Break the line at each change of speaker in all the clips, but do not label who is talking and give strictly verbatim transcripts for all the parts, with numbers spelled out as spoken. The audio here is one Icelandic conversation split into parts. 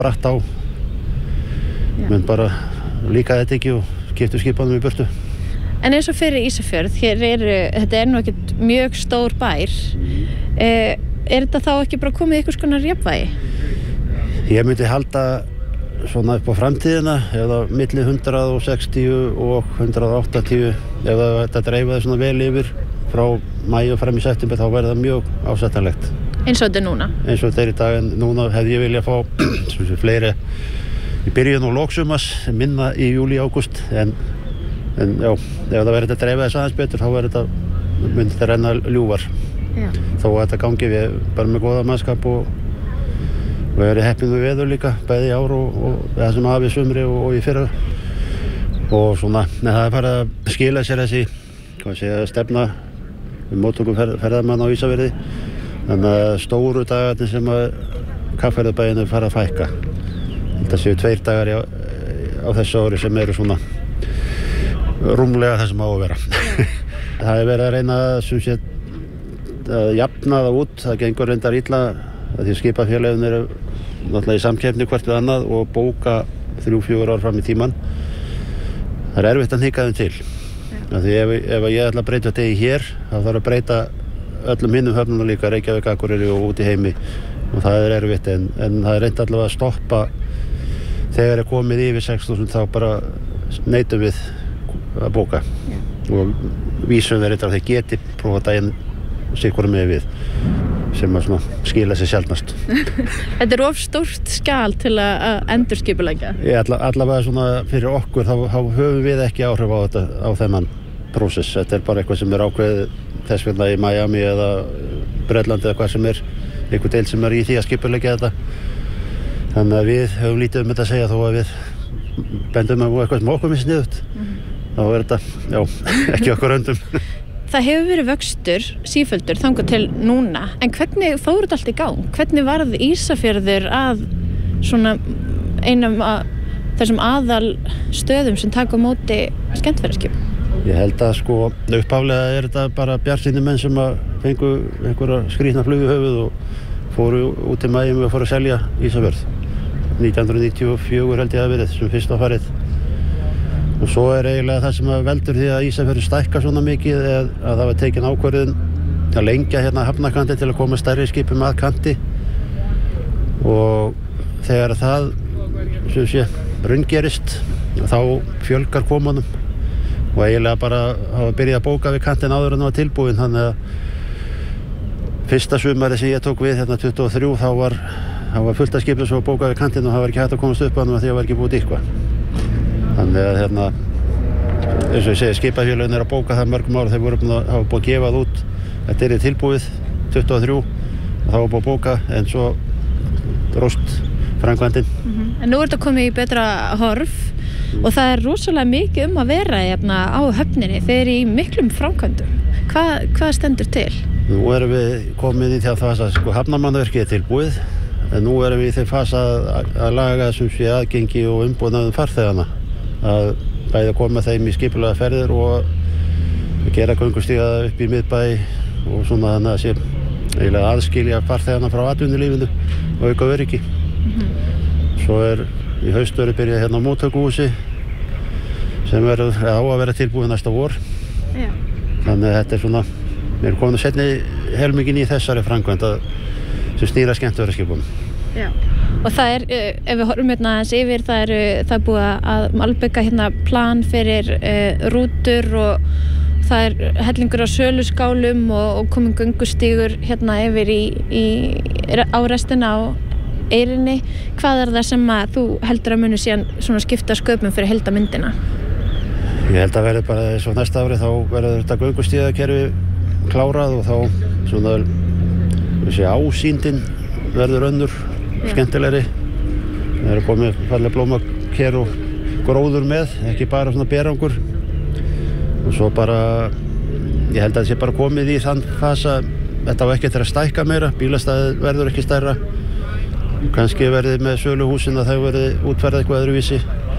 bratt á. Menn bara líka þetta ekki og keyptu skipanum í burtu.
En eins og fyrir Ísafjörð, hér eru, þetta er nú ekkert mjög stór bær. Eh, er þetta þá ekki bara komið einhvers konar jafnvægi?
Ég myndi halda svona upp á framtíðina eða milli hundrað og sextíu og hundrað og áttatíu ef þetta dreifaði svona vel yfir frá maí og fram í september þá verður það mjög ásættanlegt.
Eins og þetta er núna?
Eins og þetta er í dag en núna hefði ég viljað fá svona fleiri í byrjun og lóksumars minna í júlí, ágúst en, en já, ef það verður þetta dreifaði aðeins betur þá verður þetta myndi þetta renna ljúfar. Já. Þó að þetta gangi við bara með góða mannskap og og við erum heppin við veður líka, bæði í ár og, og það sem hafið sumri og, og í fyrra og svona, neða það er bara að skila sér þessi hvað sé að stefna við móttökum fer, ferðamann á Ísafirði þannig að stóru dagarnir sem að Kaffærðarbæinu fara að fækka þetta séu tveir dagar á, á þessu ári sem eru svona rúmlega það sem á að vera það er verið að reyna sem sé að jafna það út, það gengur reyndar illa því skipafélögin eru náttúrulega í samkeppni hvert við annað og bóka þrjú, fjögur ár fram í tíman. Það er erfitt að hnika þeim til. Ja. Því ef, ef ég ætla að breyta degi hér, þá þarf að breyta öllum hinnum höfnunum líka, Reykjavík, Akureyri og út í heimi og það er erfitt en, en það er reynt allavega að stoppa þegar er komið yfir sex þúsund þá bara neitum við að bóka ja. Og vísum þeir eitthvað að þeir geti prófa daginn sikkurum með við sem að svona skila sér sjaldnast.
Þetta er of stórt skjal til að endurskipuleggja?
Alla, allavega svona fyrir okkur þá, þá höfum við ekki áhrif á þetta á þennan prósess. Þetta er bara eitthvað sem er ákveðið þess vegna í Miami eða Bretlandi eða hvað sem er einhver deil sem er í því að skipuleggja þetta. Þannig að við höfum lítið um þetta að segja þó að við bendum á eitthvað sem okkur misst niðut. Mm-hmm. Þá er þetta, já, ekki okkur öndum.
Það hefur verið vöxtur, síföldur, þangað til núna. En hvernig fór þetta allt í gang? Hvernig varð Ísafjörður að svona einum af þessum aðal stöðum sem taka á móti skemmtiferðaskipum?
Ég held að sko upphaflega er þetta bara bjartsýnir menn sem að fengu einhverja skrýtna flug í höfuð og fóru út til Miami og fóru að selja Ísafjörð. nítján hundruð níutíu og fjögur held ég að verið sem fyrsta farið. Og svo er eiginlega það sem veldur því að Ísafjörður stækkar svona mikið að það var tekin ákvörðun að lengja hérna hafnarkantinn til að koma stærri skipum að kanti og þegar það sem sé raungerist þá fjölgar komunum og eiginlega bara hafa byrjað að bóka við kantinn áður en það var tilbúin þannig að fyrsta sumari sem ég tók við hérna tuttugu og þrjú þá var, var fullt af skipum sem var bókað við kantinn og það var ekki hægt að komast upp að því að það var ekki búið eitthvað. Þannig að hérna, eins og ég segi, skipafélögin er að bóka það mörgum ára þegar voru að hafa búið að gefa það út. Þetta er tilbúið tuttugu og þrjú og það var búið að bóka en svo dróst framkvæmdin.
Mm-hmm. En nú er þetta komið í betra horf mm. og það er rosalega mikið um að vera hérna á höfninni. Þeir eru í miklum framkvæmdum. Hva, hvað stendur til?
Nú erum við komið í því að það að sko, hafnarmannverkið er tilbúið en nú erum við í þeir fasa að, að laga sem sé aðgengi og umbúnaðum farþegana. Að bæði að koma þeim í skipulega ferðir og að gera göngustíga upp í miðbæ og svona þannig að sé eiginlega aðskilja farþegana frá atvinnulífinu og auka öryggi. Mm-hmm. Svo er í haustöru byrjað hérna á móttökuhúsi sem verður á að vera tilbúið næsta vor. Já. Þannig að þetta er svona, við erum komin að setja helmingin í þessari framkvæmd sem snýr að skemmtiferðaskipunum.
Já. Og það er, ef við horfum hérna aðeins yfir, það er, það er búið að malbika hérna plan fyrir uh, rútur og það er hellingur á söluskálum og, og komin göngustígur hérna yfir í, í á restina á Eyrinni. Hvað er það sem að þú heldur að muni síðan svona skipta sköpum fyrir heildarmyndina?
Ég held að verði bara eins og næsta ári þá verður þetta göngustígakerfi klárað og þá svona þessi ásýndin verður önnur skemmtilegri. Það eru komið fallega blómaker og gróður með, ekki bara svona berangur. Og svo bara, ég held að það sé bara komið í þann fasa, þetta var ekki eftir að stækka meira, bílastæðið verður ekki stærra. Kannski verði með söluhúsin að það verði útferðað eitthvað öðruvísi.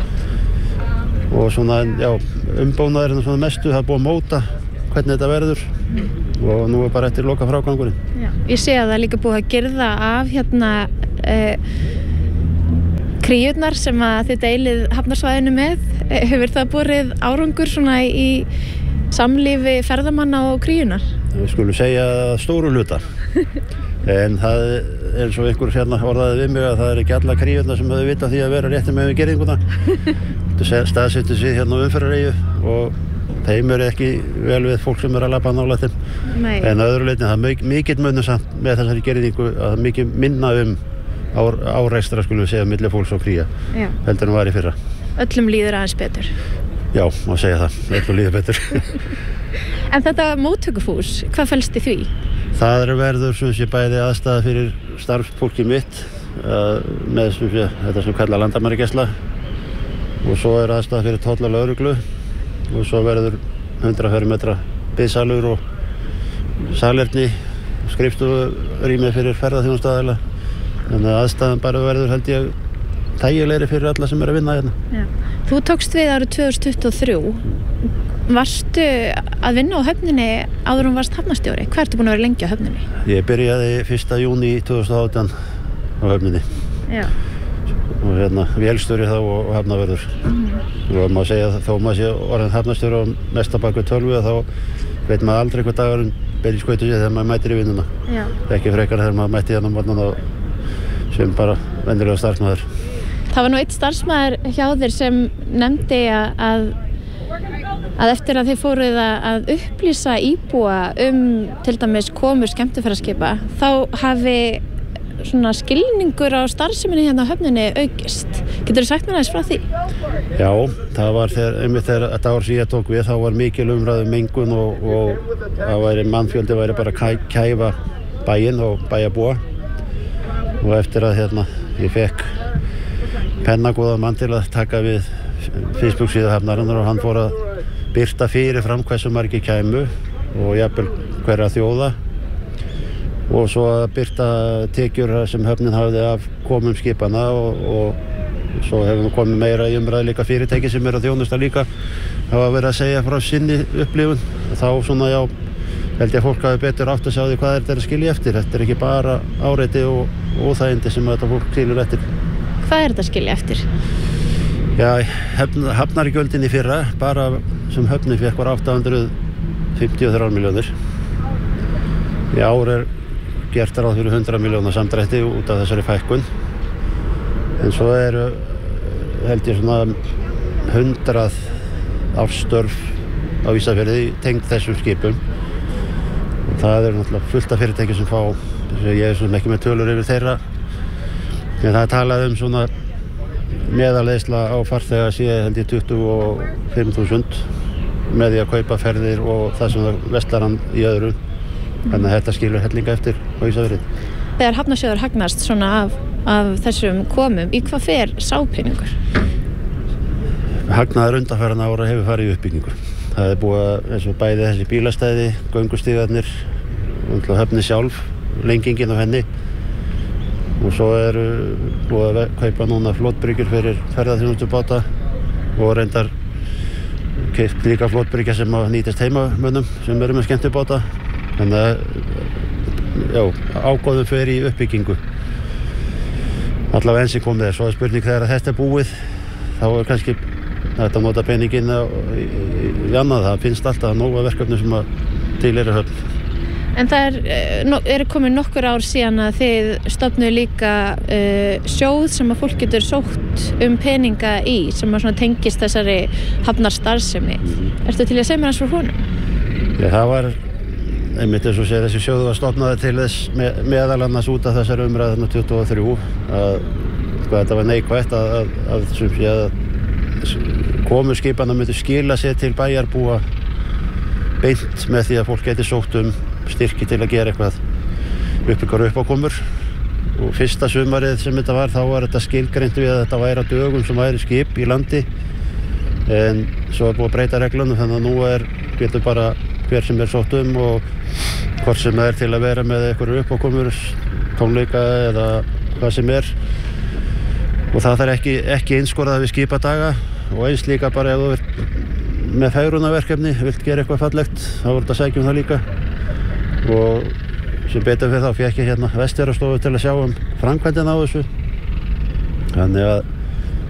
Og svona, já, umbónaður er svona mestu, það er búið að móta hvernig þetta verður. Og nú er bara eftir loka frágangurinn.
Já. Ég sé að það er líka búið að girða af hérna eh, Kríurnar sem að þið deilið hafnarsvæðinu með, hefur það borið árangur svona í samlífi ferðamanna og kríunar?
Við skulum segja stóru hluta. En það er eins og einhver hérna orðaði við mig að það er ekki alla kríurnar sem hefur vitað því að vera rétti með gerðinguna. Þetta staðsettu sig hérna á umferðareyju og þeim er ekki vel við fólk sem er að labba nálægt þeim.
Nei.
En að öðru leyti það er mikill munur samt með þessari gerðingu að mikið minna um árekstra skulum við segja milli fólks og kría. Já. Heldur en var í fyrra.
Öllum líður aðeins betur.
Já, má segja það. Öllum líður betur.
En þetta móttökufús, hvað felst í því?
Það er verður sem sé bæði aðstæða fyrir starfsfólki mitt uh, með sem sé þetta sem kalla landamæragæsla og svo er aðstæða fyrir tolla lögreglu og svo verður hundrað fermetra biðsalur og salerni skrifstofurými fyrir ferðaþjónustaðila. Þannig að aðstæðan bara verður held ég þægilegri fyrir alla sem er að vinna hérna.
Já. Þú tókst við árið tvö þúsund tuttugu og þrjú. Varstu að vinna á höfninni áður en varst hafnarstjóri? Hvað ertu búin að vera lengi á höfninni?
Ég byrjaði fyrsta júní tvö þúsund og átján á höfninni. Já. Og hérna vélstjóri þá og hafnarvörður. Mm. Og maður segja þó maður sé orðinn hafnarstjóri á mesta bak við tölvu þá veit maður aldrei hvað dagurinn ber í skautu sér þegar maður mætir í vinnuna. Já. Ekki frekar þegar maður mætti hérna á morgnana sem bara venjulega starfsmaður.
Það var nú einn starfsmaður hjá þér sem nefndi að, að eftir að þið fóruð að upplýsa íbúa um til dæmis komur skemmtiferðaskipa þá hafi svona skilningur á starfseminni hérna á höfninni aukist. Geturðu sagt mér aðeins frá því?
Já, það var þegar, einmitt þegar þetta ár síðan tók við þá var mikil umræðu um mengun og, og það væri mannfjöldi væri bara að kæfa bæinn og bæjarbúa og eftir að hérna ég fekk pennagóðan mann til að taka við Facebook síðu hafnarinnar og hann fór að birta fyrir fram hversu margir kæmu og jafnvel hverja þjóða og svo að birta tekjur sem höfnin hafði af komum skipana og, og svo hefur komið meira í umræðu líka fyrirtæki sem er að þjónusta líka hafa verið að segja frá sinni upplifun þá svona já held ég að fólk hafi betur átt að sjá því hvað er þetta að skilja eftir. Þetta er ekki bara áreiti og óþægindi sem þetta fólk skilur eftir.
Hvað er þetta að skilja eftir?
Já, hafnargjöldin í fyrra, bara sem höfnin fékk var átta hundruð fimmtíu og þrjár milljónir. Í ár er gert ráð fyrir hundrað milljóna samdrætti út af þessari fækkun. En svo eru, held ég svona hundrað ársstörf á Ísafirði tengd þessum skipum. Og það er náttúrulega fullt af fyrirtæki sem fá, ég er svona ekki með tölur yfir þeirra. En það er talað um svona meðaleyðsla á farþega síðan held ég tuttugu og fimm þúsund með því að kaupa ferðir og það sem það verslar hann í öðru. Þannig að þetta skilur hellinga eftir á Ísafirði.
Þegar hafnarsjóður hagnast svona af, af þessum komum, í hvað fer sápeningur?
Hagnaður undanfarinna ára hefur farið í uppbyggingu. Það er búið að, eins og bæði þessi bílastæði, göngustígarnir, og höfnin sjálf, lengingin á henni. Og svo eru búið að kaupa núna flotbryggjur fyrir ferðaþjónustubáta og reyndar keypt líka flotbryggja sem að nýtast heimamönnum sem eru með skemmtibáta. Þannig að, já, ágóðum fer í uppbyggingu. Allavega enn sem komið er. Svo er spurning þegar að þetta er búið, þá er kannski þetta að nota peninginn í, í annað. Það finnst alltaf nóga verkefni sem að til eru höfn.
En það er, er komið nokkur ár síðan að þið stofnuðu líka uh, sjóð sem að fólk getur sótt um peninga í, sem að svona tengist þessari hafnarstarfsemi. Mm-hmm. Ertu til að segja mér hans frá honum?
Já, það var einmitt eins og segja þessi sjóðu var stofnaði til þess með, meðal annars út af þessari umræðu tuttugu og þrjú að hvað þetta var neikvætt að, að, að, sem sé að komurskipana myndi skila sér til bæjarbúa beint með því að fólk geti sótt um styrki til að gera eitthvað uppbyggar upp á komur og fyrsta sumarið sem þetta var þá var þetta skilgreint við að þetta væri á dögum sem væri skip í landi en svo er búið að breyta reglunum þannig að nú er getur bara hver sem er sótt um og hvort sem er til að vera með eitthvað upp á komur tónleika eða hvað sem er og það þarf ekki, ekki einskorðað við skipadaga og eins líka bara ef þú ert með fegrunarverkefni, vilt gera eitthvað fallegt þá voru þetta að sækja um það líka og sem betur fyrir þá fékk ég hérna Vestfjarðastofu til að sjá um framkvæmdina á þessu þannig að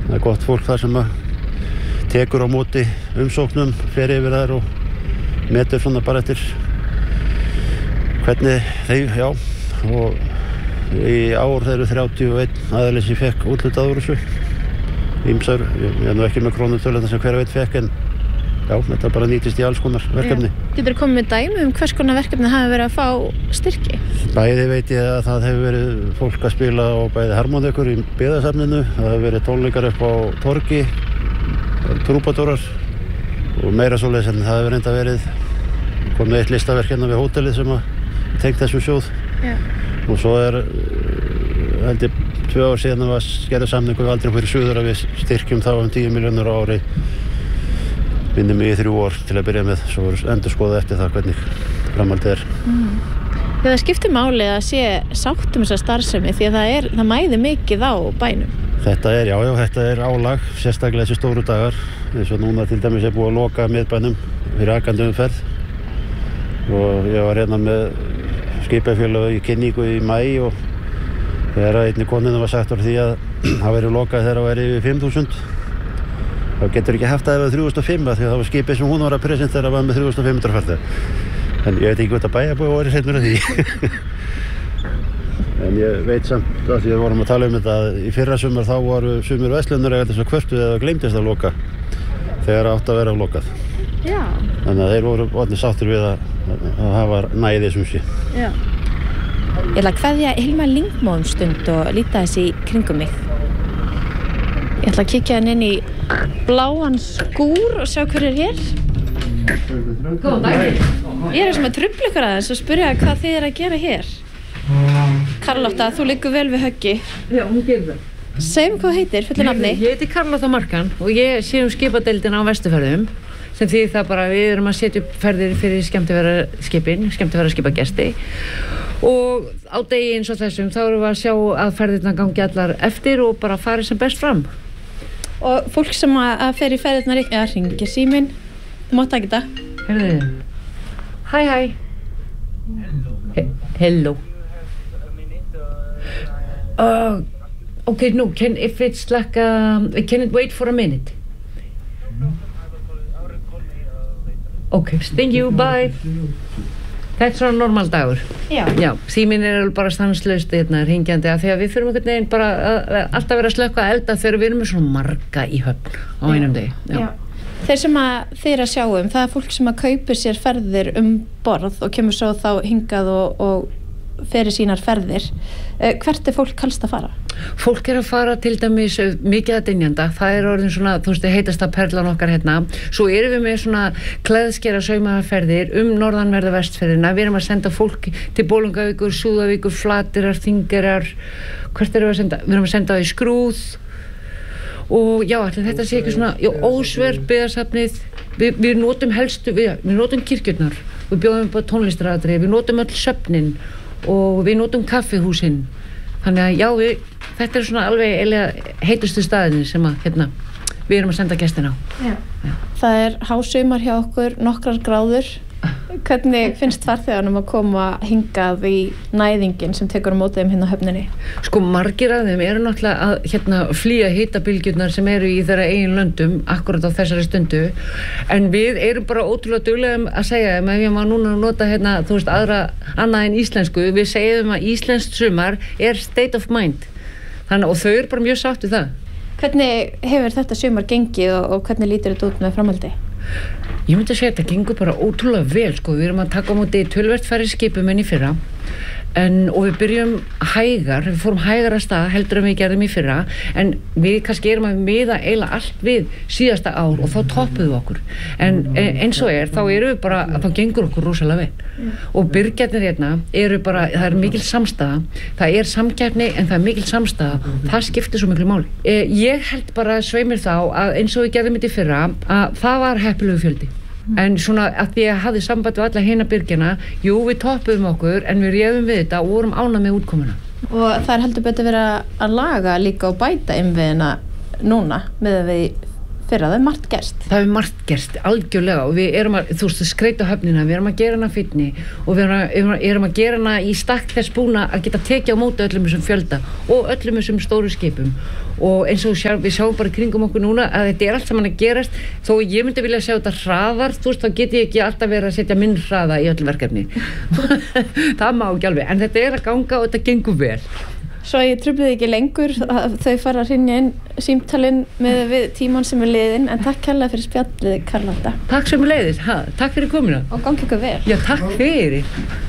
það er gott fólk þar sem að tekur á móti umsóknum, fer yfir þær og metur svona bara eftir hvernig þeir, já, og í ár þeir eru þrjátíu og einn aðili sem fekk úthlutað úr þessu. Ýmsar, ég er nú ekki með krónutölu sem hver veit fekk, en já, þetta bara nýtist í alls konar verkefni.
Getur komið með dæmi um hvers konar verkefni hafi verið að fá styrki?
Bæði veit ég að það hefur verið fólk að spila á bæði harmónikur í byggðasafninu, það hefur verið tónleikar upp á torgi, trúbadórar og meira svoleiðis, en það hefur reynda verið komið eitt listaverk hérna við hótelið sem að tengt þessu sjóð. Já. Og svo er, held ég, tvö ár síðan að skerða samningu við aldrei fyrir suður að við styrkjum þá um tíu milljónir á ári. Minnum í þrjú ár til að byrja með, svo endur skoða eftir það hvernig framhaldið er.
Mm. Það skiptir máli að sé sátt um þessa starfsemi því að það, er, það mæði mikið á bænum.
Þetta er, já, já, þetta er álag, sérstaklega þessi stóru dagar. Eins og núna til dæmis er búið að loka miðbænum fyrir akandi umferð. Og ég var hérna með skipafélög í kynningu í maí og þegar einni konunum var sagt úr því að það verið lokað þegar það væri yfir fimm þúsund. Þá getur ekki haft það ef það þrjú þúsund og fimm því að það var skipið sem hún var að presentera var með þrjú þúsund og fimm hundruð farþega. En ég veit ekki hvort að bæjarbúi voru seinur að því. En ég veit samt að því að við vorum að tala um þetta að í fyrra sumar þá voru sumir verslunar eða þess að kvörtuð eða gleymdist að loka þegar átt að vera lokað. Já. Þannig að þeir voru orðnir sáttir við að, að hafa næði sem sé. Já.
Ég ætla að kveðja Hilma Lingmo um stund og líta þessi í kringum mig. Ég ætla að kíkja hann inn í bláan skúr og sjá hver er hér. Góðan dag. Ég er sem að trufla ykkur aðeins og spyrja hvað þið er að gera hér. Karlotta, þú liggur vel við höggi.
Já, hún gerir það.
Segjum hvað heitir, fullu nafni.
Ég heiti Karlotta Markan og ég sé um skipadeildina á Vesturferðum. Sem því það bara við erum að setja upp ferðir fyrir skemmtiferðaskipin, skemmtiferðaskipagesti. Og á degi eins og þessum þá erum við að sjá að ferðirna gangi allar eftir og bara fari sem best fram.
Og fólk sem að, að fer í ferðirnar eða hringir síminn, þú mátt ekki það.
Herðu, hæ hæ. He hello. Uh, okay, no, can, if it's like, um, can it wait for a minute? Okay, thank you, bye. Þetta er svona normal dagur. Já. Já, síminn er bara stanslaust hérna hringjandi af því að við þurfum einhvern veginn bara að, að, alltaf vera að slökkva að elda þegar við erum með svona marga í höfn á einum degi. Já. Já.
Þeir sem að þeir að sjá um, það er fólk sem að kaupir sér ferðir um borð og kemur svo þá hingað og, og fyrir sínar ferðir. Uh, hvert er fólk helst að fara?
Fólk er að fara til dæmis mikið að dynjanda, það er orðin svona, þú veist, heitasta perlan okkar hérna. Svo erum við með svona klæðskera saumaferðir um norðanverða vestferðina. Við erum að senda fólk til Bolungarvíkur, Súðavíkur, Flaterar, Þingerar. Hvert erum við að senda? Við erum að senda það í Skrúð. Og já, þetta sé ekki svona, já, Ósver, byggðasafnið. Við, við notum helstu, við, við notum kirkjurnar. Við bjóðum upp á tónlistaratriði, við notum öll söfnin og við notum kaffihúsin. Þannig að já, við, þetta er svona alveg eiginlega heitustu staðinni sem að, hérna, við erum að senda gestina á. Já. Já.
Það er hásumar hjá okkur, nokkrar gráður. Hvernig finnst farþegunum að koma hingað í næðingin sem tekur á móti þeim hérna á höfninni?
Sko, margir af þeim eru náttúrulega að hérna, flýja hitabylgjurnar sem eru í þeirra eigin löndum akkurat á þessari stundu, en við erum bara ótrúlega duglegum að segja þeim ef ég má núna nota hérna, þú veist, aðra annað en íslensku, við segjum að íslenskt sumar er state of mind. Þannig, og þau eru bara mjög sátt við það.
Hvernig hefur þetta sumar gengið og, og hvernig lítur þetta út með framhaldi?
Ég myndi að segja að þetta gengur bara ótrúlega vel, sko. Við erum að taka á móti töluvert færri skipum en í fyrra, en, og við byrjum hægar, við fórum hægar að stað heldur en við gerðum í fyrra, en við kannski erum að miða eiginlega allt við síðasta ár og þá toppuðum við okkur. En eins og er, þá erum við bara, þá gengur okkur rosalega vel. Mm. Og byrgjarnir hérna eru bara, það er mikil samstaða, það er samkeppni en það er mikil samstaða, það skiptir svo miklu máli. Eh, ég held bara sveimir þá að eins og við gerðum þetta í fyrra, að það var heppilegu fjöldi. En svona að því að hafði samband við alla hina byrgjana, jú, við toppuðum okkur en við réðum við þetta og vorum ánægð með útkomuna.
Og það er heldur betur verið að laga líka og bæta innviðina núna með við fyrra, það er margt gerst.
Það er margt gerst, algjörlega og við erum að, þú veist, skreita höfnina, við erum að gera hana fínni og við erum að, erum að gera hana í stakk þess búna að geta tekið á móti öllum þessum fjölda og öllum þessum stóru skipum og eins og sjá, við sjáum bara kringum okkur núna að þetta er allt saman að gerast þó ég myndi vilja sjá þetta hraðar, þú veist, þá get ég ekki alltaf verið að setja minn hraða í öll verkefni. Það má ekki alveg, en þetta er að ganga og þetta gengur vel.
Svo ég trufliði ekki lengur að þau fara að hrynja inn símtalinn með við tímann sem er liðinn en takk kærlega fyrir spjallið, Karlanda.
Takk sem er leiðis, ha, takk fyrir komuna.
Og gangi ykkur vel.
Já, takk fyrir.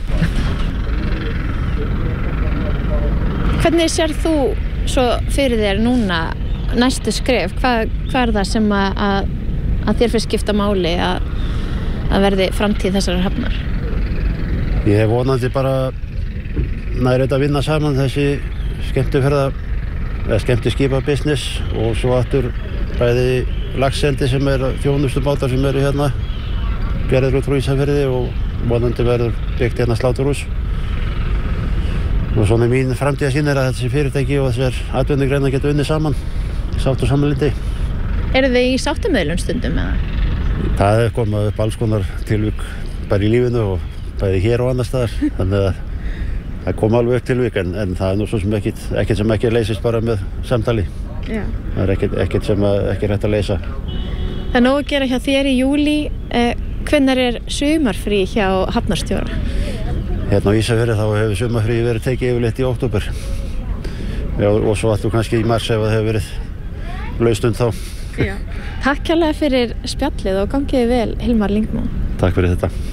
Hvernig sér þú svo fyrir þér núna næstu skref? Hvað, hvað er það sem að, að, að þér fyrir skipta máli að, að verði framtíð þessarar hafnar?
Ég hef vonandi bara nær þetta að vinna saman þessi skemmtiferða eða skemmtiskipabusiness og svo aftur bæði laxeldi sem er þjónustu bátar sem eru hérna gerðir út frá Ísafirði og vonandi verður byggt hérna sláturhús og svona mín framtíðarsýn er að þessi fyrirtæki og þessar atvinnugreinar geta unnið saman sátt og samanlindi.
Eru þið í sáttameðlum stundum eða?
Það er komað upp alls konar tilvik bara í lífinu og bæði hér og annars staðar þannig að það kom alveg upp tilvik en, en það er nú svo sem ekkert, ekkert sem ekki leysist bara með samtali. Já. Það er ekkert, ekkert sem að, ekki er hægt að leysa.
Það er nóg að gera hjá þér í júlí. Eh, hvenær er sumarfrí hjá hafnarstjóra?
Hérna á Ísafirði þá hefur sumarfrí verið tekið yfirleitt í október. Já, og svo aftur kannski í mars ef það hefur verið laustund þá.
Já. Takk kærlega fyrir spjallið og gangiði vel, Hilmar Lyngmo.
Takk fyrir þetta.